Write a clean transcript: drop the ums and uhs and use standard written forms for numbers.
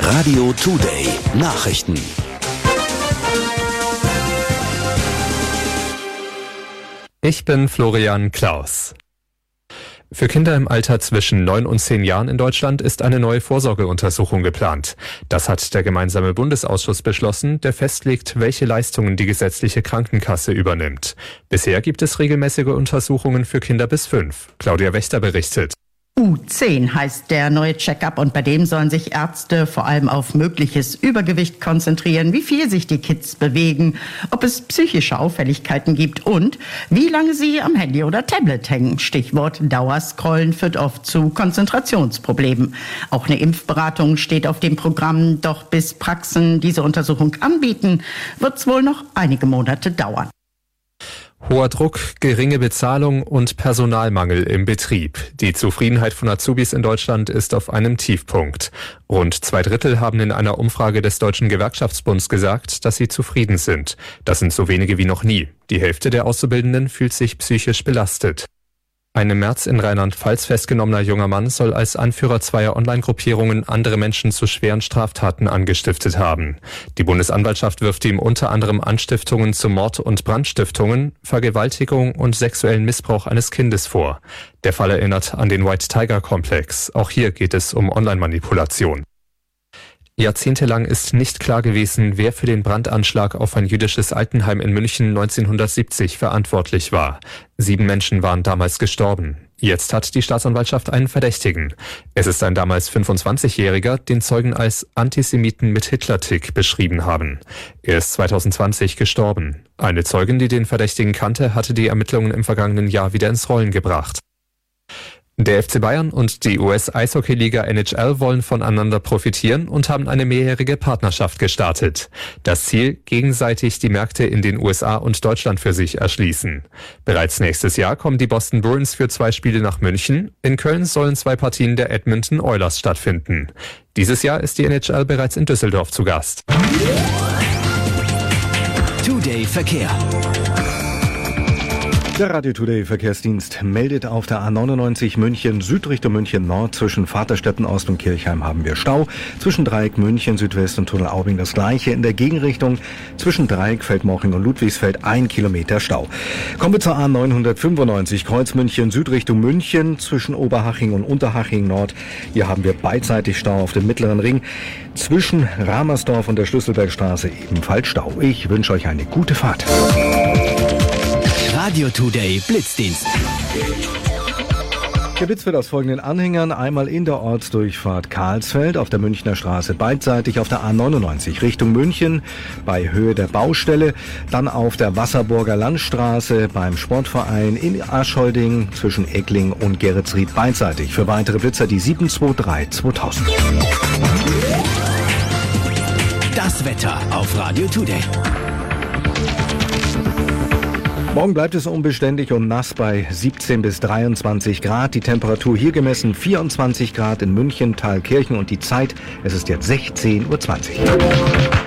Radio Today Nachrichten. Ich bin Florian Klaus. Für Kinder im Alter zwischen 9 und 10 Jahren in Deutschland ist eine neue Vorsorgeuntersuchung geplant. Das hat der gemeinsame Bundesausschuss beschlossen, der festlegt, welche Leistungen die gesetzliche Krankenkasse übernimmt. Bisher gibt es regelmäßige Untersuchungen für Kinder bis 5. Claudia Wächter berichtet. U10 heißt der neue Check-up und bei dem sollen sich Ärzte vor allem auf mögliches Übergewicht konzentrieren, wie viel sich die Kids bewegen, ob es psychische Auffälligkeiten gibt und wie lange sie am Handy oder Tablet hängen. Stichwort Dauerscrollen führt oft zu Konzentrationsproblemen. Auch eine Impfberatung steht auf dem Programm, doch bis Praxen diese Untersuchung anbieten, wird es wohl noch einige Monate dauern. Hoher Druck, geringe Bezahlung und Personalmangel im Betrieb. Die Zufriedenheit von Azubis in Deutschland ist auf einem Tiefpunkt. Rund 2/3 haben in einer Umfrage des Deutschen Gewerkschaftsbunds gesagt, dass sie zufrieden sind. Das sind so wenige wie noch nie. Die Hälfte der Auszubildenden fühlt sich psychisch belastet. Ein im März in Rheinland-Pfalz festgenommener junger Mann soll als Anführer zweier Online-Gruppierungen andere Menschen zu schweren Straftaten angestiftet haben. Die Bundesanwaltschaft wirft ihm unter anderem Anstiftungen zu Mord- und Brandstiftungen, Vergewaltigung und sexuellen Missbrauch eines Kindes vor. Der Fall erinnert an den White Tiger-Komplex. Auch hier geht es um Online-Manipulation. Jahrzehntelang ist nicht klar gewesen, wer für den Brandanschlag auf ein jüdisches Altenheim in München 1970 verantwortlich war. 7 Menschen waren damals gestorben. Jetzt hat die Staatsanwaltschaft einen Verdächtigen. Es ist ein damals 25-Jähriger, den Zeugen als Antisemiten mit Hitler-Tick beschrieben haben. Er ist 2020 gestorben. Eine Zeugin, die den Verdächtigen kannte, hatte die Ermittlungen im vergangenen Jahr wieder ins Rollen gebracht. Der FC Bayern und die US-Eishockey-Liga NHL wollen voneinander profitieren und haben eine mehrjährige Partnerschaft gestartet. Das Ziel, gegenseitig die Märkte in den USA und Deutschland für sich erschließen. Bereits nächstes Jahr kommen die Boston Bruins für 2 Spiele nach München. In Köln sollen 2 Partien der Edmonton Oilers stattfinden. Dieses Jahr ist die NHL bereits in Düsseldorf zu Gast. Today Verkehr. Der Radio Today Verkehrsdienst meldet auf der A99 München Süd Richtung München Nord. Zwischen Vaterstetten Ost und Kirchheim haben wir Stau. Zwischen Dreieck München Südwest und Tunnel Aubing das gleiche. In der Gegenrichtung zwischen Dreieck Feldmoching und Ludwigsfeld 1 Kilometer Stau. Kommen wir zur A995 Kreuz München Süd Richtung München. Zwischen Oberhaching und Unterhaching Nord. Hier haben wir beidseitig Stau auf dem Mittleren Ring. Zwischen Ramersdorf und der Schlüsselbergstraße ebenfalls Stau. Ich wünsche euch eine gute Fahrt. Radio Today Blitzdienst. Geblitzt wird aus folgenden Anhängern. Einmal in der Ortsdurchfahrt Karlsfeld auf der Münchner Straße beidseitig auf der A99 Richtung München bei Höhe der Baustelle. Dann auf der Wasserburger Landstraße beim Sportverein in Aschholding zwischen Eckling und Geretsried beidseitig. Für weitere Blitzer die 723 2000. Das Wetter auf Radio Today. Morgen bleibt es unbeständig und nass bei 17 bis 23 Grad. Die Temperatur hier gemessen 24 Grad in München, Thalkirchen und die Zeit, es ist jetzt 16:20 Uhr.